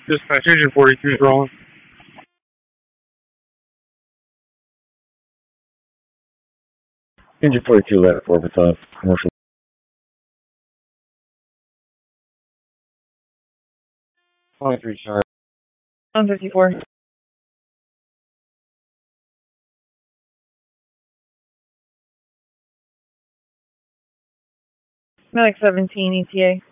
Dispatch engine 42 is rolling. Engine 42, let 4 baton, commercial. 23 charge. 154. Medic 17 ETA.